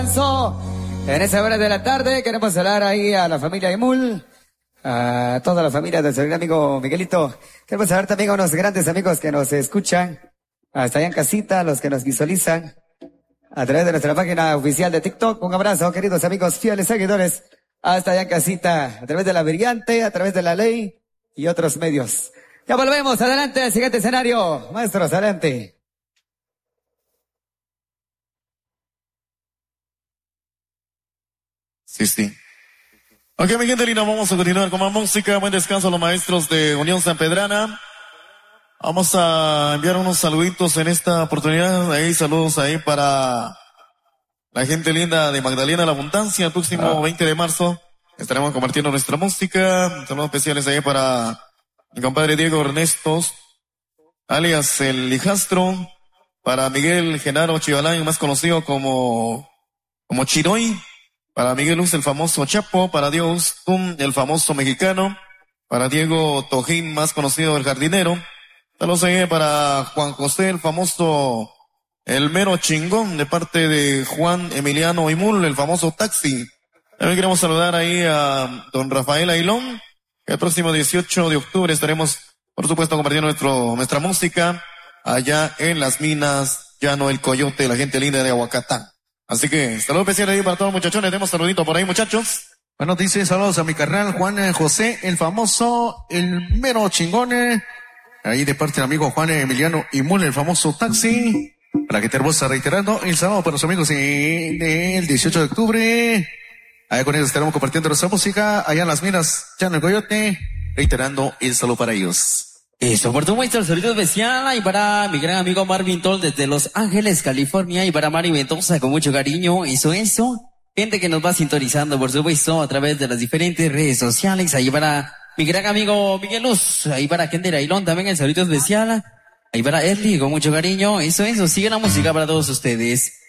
En esa hora de la tarde queremos hablar ahí a la familia Emul, a toda la familia de nuestro amigo Miguelito. Queremos hablar también a unos grandes amigos que nos escuchan, hasta allá en casita, los que nos visualizan a través de nuestra página oficial de TikTok. Un abrazo, queridos amigos fieles seguidores, hasta allá en casita, a través de La Brillante, a través de La Ley y otros medios. Ya volvemos, adelante al siguiente escenario. Maestros, adelante. Sí. Ok, mi gente linda, vamos a continuar con más música. Buen descanso a los maestros de Unión San Pedrana. Vamos a enviar unos saluditos en esta oportunidad. Ahí, saludos ahí para la gente linda de Magdalena La Abundancia. El próximo 20 de marzo estaremos compartiendo nuestra música. Saludos especiales ahí para mi compadre Diego Ernestos, alias El Hijastro. Para Miguel Genaro Chivalán, más conocido como Chiroy. Para Miguel Luz, el famoso Chapo. Para Diego Tum, el famoso mexicano. Para Diego Tojín, más conocido el jardinero. Saludos ahí para Juan José, el famoso El Mero Chingón, de parte de Juan Emiliano Imul, el famoso Taxi. También queremos saludar ahí a don Rafael Ailón, que el próximo 18 de octubre estaremos, por supuesto, compartiendo nuestra música allá en las minas Llano El Coyote, la gente linda de Aguacatán. Así que, saludos especiales ahí para todos los muchachones. Tenemos saludito por ahí, muchachos. Bueno, dice saludos a mi carnal Juan José, el famoso, el Mero Chingón. Ahí de parte del amigo Juan Emiliano Imul, el famoso Taxi. Para que te hermosa reiterando el sábado para los amigos del 18 de octubre. Allá con ellos estaremos compartiendo nuestra música. Allá en las minas Llano El Coyote. Reiterando el saludo para ellos. Eso, por tu muestra, el saludo especial y para mi gran amigo Marvin Toll desde Los Ángeles, California, y para Mari Mendoza con mucho cariño. Eso. Gente que nos va sintonizando, por supuesto, a través de las diferentes redes sociales. Ahí para mi gran amigo Miguel Luz, ahí para Kender Ailón también el saludo especial. Ahí para Erly con mucho cariño. Eso. Sigue la música para todos ustedes.